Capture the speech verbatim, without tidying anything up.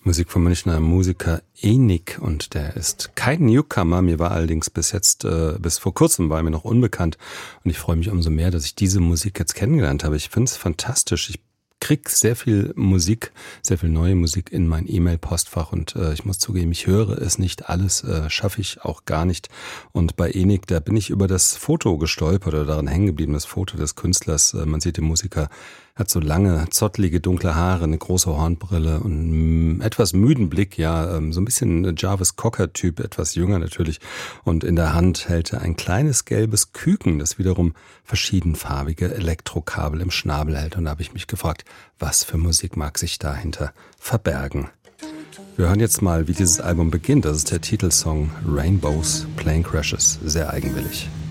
Musik vom Münchner Musiker Enik, und der ist kein Newcomer. Mir war allerdings bis jetzt, äh, bis vor kurzem war er mir noch unbekannt, und ich freue mich umso mehr, dass ich diese Musik jetzt kennengelernt habe. Ich finde es fantastisch. Ich krieg sehr viel Musik, sehr viel neue Musik in mein E-Mail-Postfach, und äh, ich muss zugeben, ich höre es nicht alles, äh, schaffe ich auch gar nicht. Und bei Enik, da bin ich über das Foto gestolpert oder daran hängen geblieben, das Foto des Künstlers. Äh, man sieht, den Musiker hat so lange, zottlige, dunkle Haare, eine große Hornbrille und einen etwas müden Blick, ja, ähm, so ein bisschen Jarvis Cocker-Typ, etwas jünger natürlich. Und in der Hand hält er ein kleines gelbes Küken, das wiederum verschiedenfarbige Elektrokabel im Schnabel hält. Und da habe ich mich gefragt, was für Musik mag sich dahinter verbergen? Wir hören jetzt mal, wie dieses Album beginnt. Das ist der Titelsong Rainbows Plane Crashes. Sehr eigenwillig.